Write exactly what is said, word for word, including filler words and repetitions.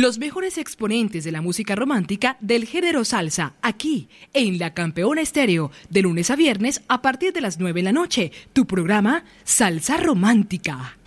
Los mejores exponentes de la música romántica del género salsa, aquí, en La Campeona Estéreo, de lunes a viernes a partir de las nueve de la noche. Tu programa Salsa Romántica.